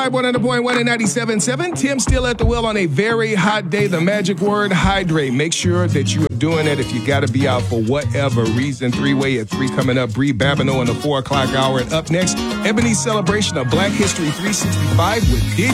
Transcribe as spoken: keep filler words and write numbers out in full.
one hundred point one and ninety-seven point seven. Tim still at the wheel on a very hot day. The magic word, hydrate. Make sure that you are doing it if you got to be out for whatever reason. Three-way at three coming up. Bree Babineau in the four o'clock hour. And up next, Ebony's celebration of Black History three sixty-five with Did